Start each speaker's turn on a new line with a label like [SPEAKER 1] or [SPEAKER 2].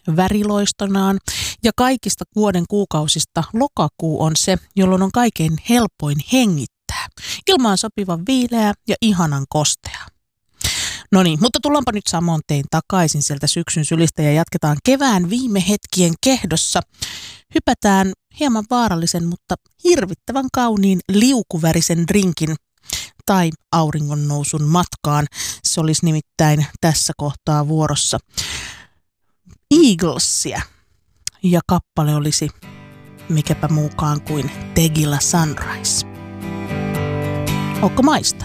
[SPEAKER 1] väriloistonaan ja kaikista vuoden kuukausista lokakuu on se, jolloin on kaikkein helpoin hengittää. Ilma on sopivan viileä ja ihanan kostea. No niin, mutta tullaanpa nyt samoin tein takaisin sieltä syksyn sylistä ja jatketaan kevään viime hetkien kehdossa. Hypätään hieman vaarallisen, mutta hirvittävän kauniin liukuvärisen drinkin tai auringonnousun matkaan. Se olisi nimittäin tässä kohtaa vuorossa Eaglesia ja kappale olisi mikäpä muukaan kuin Tequila Sunrise. Onko maista?